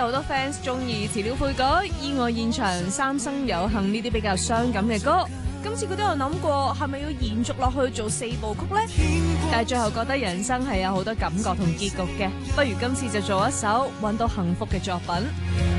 好多 fans 中意辭了悔改、意外現場、三生有幸呢啲比較傷感嘅歌。今次佢都有諗過係咪要延續落去做4部曲呢？但係最後覺得人生係有好多感覺同結局嘅，不如今次就做一首搵到幸福嘅作品。